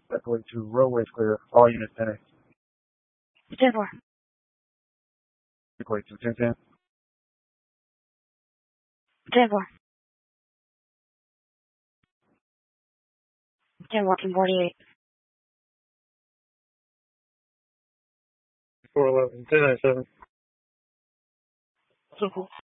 Echoing 2, roadways clear. All units 10-8. 10-4. Echoing 2, 10-10. 10-4. 10 walking 48. 411, 10-9-7. So cool.